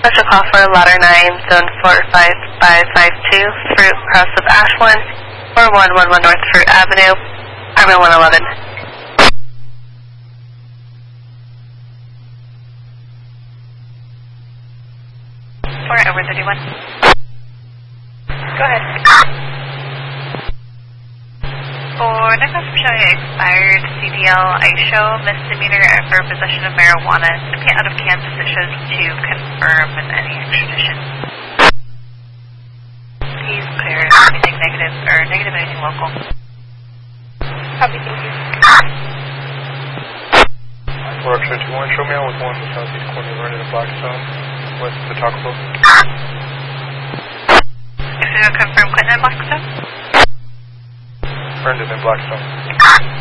Special call for ladder 9, zone 45552, Fruit Cross of Ashland, 4111 North Fruit Avenue, Army 111. Over 31. Go ahead. For next time showing expired CDL, I show misdemeanor for possession of marijuana out of Kansas. It shows to confirm in any extradition. He's clear. Anything negative or negative anything local. Copy, thank you. For extra 21, show me out with one in the southeast corner, running in Blackstone, west of the Taco Bell. If you confirm Clinton and Blackstone? Brendan in Blackstone.